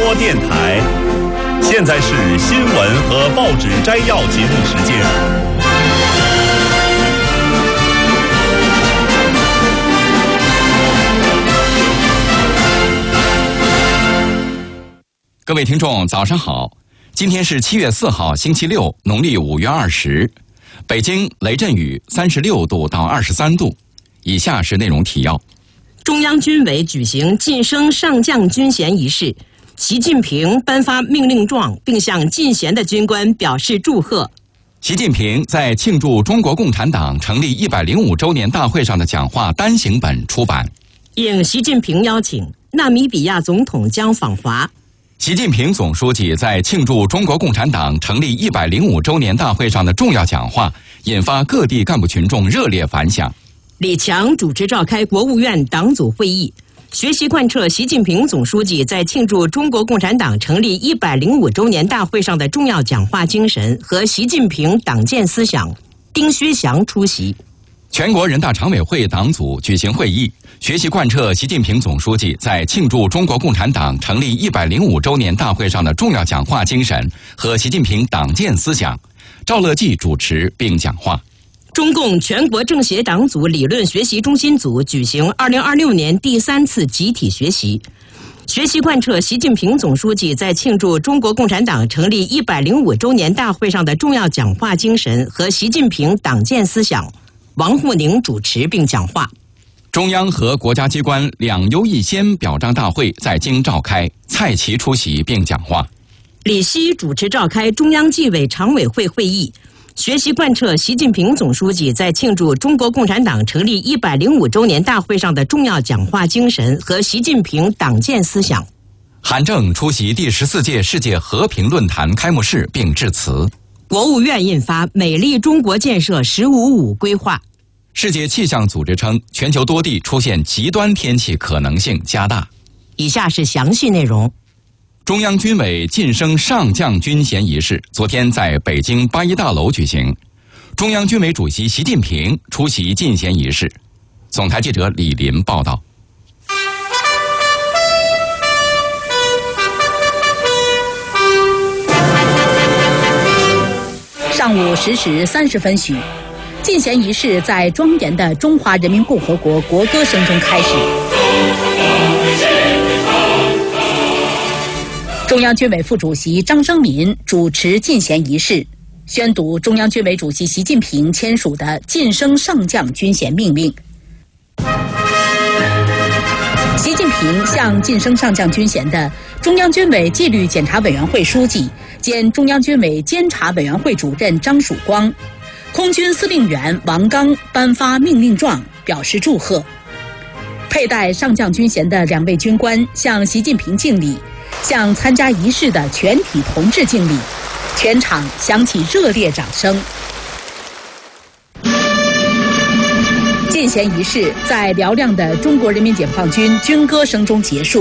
播电台。现在是新闻和报纸摘要节目时间。 各位听众，早上好！今天是7月4号，星期六，农历5月20。北京雷阵雨36度到23度。以下是内容提要： 中央军委举行晋升上将军衔仪式，习近平颁发命令状，并向进衔的军官表示祝贺。 习近平在庆祝中国共产党成立105周年大会上的讲话单行本出版。 应习近平邀请，纳米比亚总统将访华。 习近平总书记在庆祝中国共产党成立105周年大会上的重要讲话，引发各地干部群众热烈反响。 李强主持召开国务院党组会议，学习贯彻习近平总书记在庆祝中国共产党成立105周年大会上的重要讲话精神和习近平党建思想。丁薛祥出席。 全国人大常委会党组举行会议，学习贯彻习近平总书记在庆祝中国共产党成立105周年大会上的重要讲话精神和习近平党建思想。赵乐际主持并讲话。 中共全国政协党组理论学习中心组举行2026年第3次集体学习，学习贯彻习近平总书记在庆祝中国共产党成立105周年大会上的重要讲话精神和习近平党建思想。王沪宁主持并讲话。 中央和国家机关2优1先表彰大会在京召开，蔡奇出席并讲话。 李希主持召开中央纪委常委会会议，学习贯彻习近平总书记在庆祝中国共产党成立105周年大会上的重要讲话精神和习近平党建思想。 韩正出席第14届世界和平论坛开幕式并致辞。 国务院印发《美丽中国建设“15·5”规划。 世界气象组织称，全球多地出现极端天气可能性加大。 以下是详细内容。 中央军委晋升上将军衔仪式昨天在北京八一大楼举行，中央军委主席习近平出席晋衔仪式。总台记者李林报道。 上午10时30分许，晋衔仪式在庄严的中华人民共和国国歌声中开始。中央军委副主席张生民主持晋衔仪式，宣读中央军委主席习近平签署的晋升上将军衔命令。习近平向晋升上将军衔的中央军委纪律检查委员会书记兼中央军委监察委员会主任张曙光、空军司令员王刚颁发命令状，表示祝贺。佩戴上将军衔的2位军官向习近平敬礼，向参加仪式的全体同志敬礼，全场响起热烈掌声。晋衔仪式在嘹亮的中国人民解放军军歌声中结束。